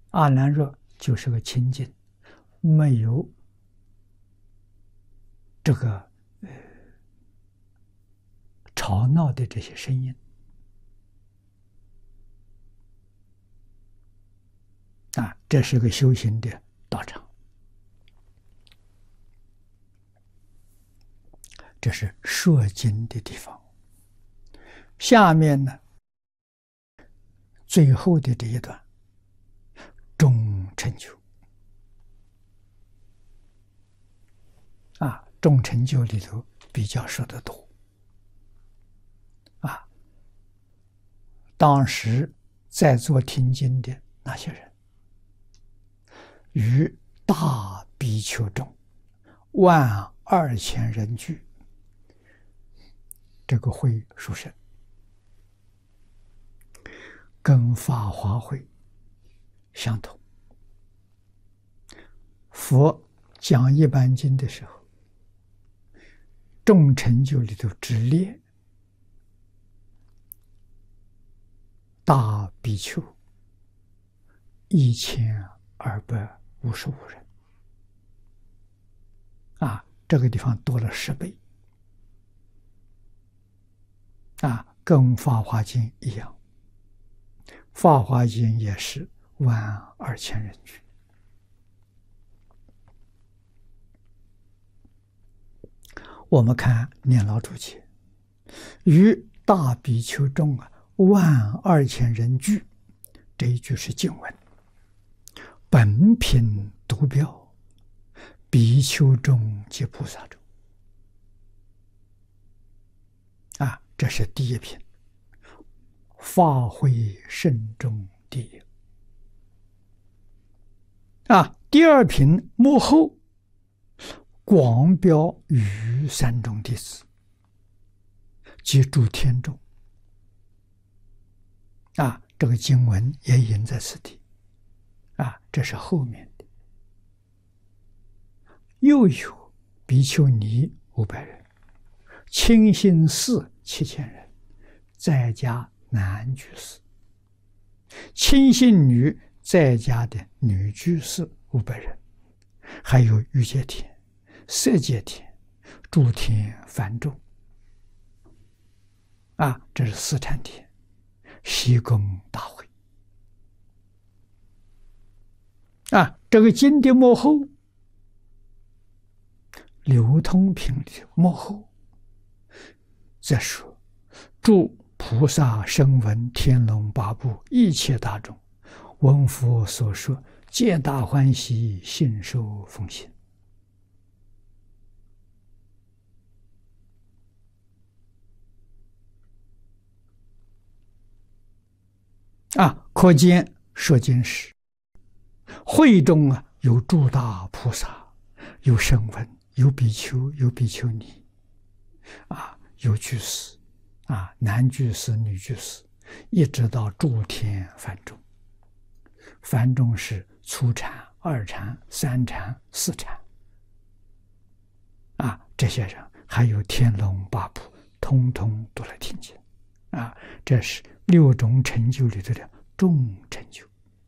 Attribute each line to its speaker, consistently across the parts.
Speaker 1: 阿难若就是个清净，没有这个吵闹的这些声音啊，这是个修行的道场。这是说经的地方。下面呢，最后的这一段中成就啊，中成就里头比较说得多啊。当时在座听经的那些人，与大比丘众12000人聚，这个会殊胜，跟法华会相同。佛讲一般经的时候，众成就里头只列大比丘1255人啊，这个地方多了10倍啊，跟法华经一样，法华经也是12000人聚。我们看念老注解，与大比丘众12000人聚，这一句是经文，本品独标，比丘众及菩萨众啊，这是第一品，法会慎重第一啊。第二品幕后广标于3众弟子及诸天众啊，这个经文也引在此地啊，这是后面的。又有比丘尼500人，亲信士7000人，在家男居士，亲信女在家的女居士500人，还有欲界天、色界天、诸天梵众啊，这是四禅天，西宫大会啊。这个经的末后，流通品的末后再说，诸菩萨声闻天龙八部一切大众，闻佛所说，皆大欢喜，信受奉行啊。可见说经时，会中有诸大菩萨，有声闻，有比丘，有比丘尼啊，有居士啊，男居士、女居士，一直到诸天梵众。梵众是初禅、2禅、3禅、4禅啊，这些人还有天龙八部，通通都来听经啊。这是6种成就里头的众成就。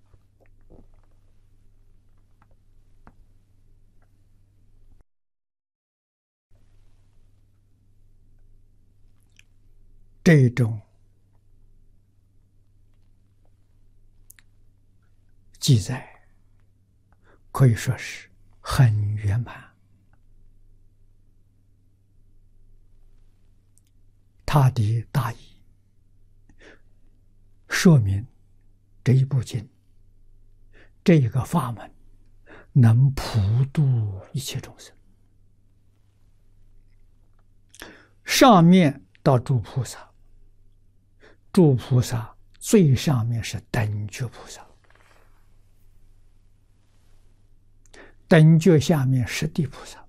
Speaker 1: 这种记载可以说是很圆满，他的大意说明这一部经，这一个法门能普度一切众生。上面到诸菩萨，诸菩萨最上面是等觉菩萨，等觉下面是地菩萨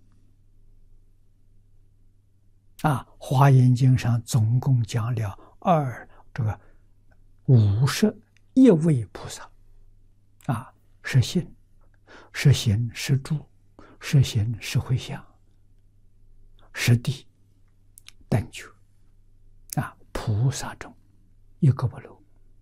Speaker 1: 啊。华严经上总共讲了51位菩萨啊，是信、是行、是住、是行、是回向、是地、等觉啊，菩萨中一个不漏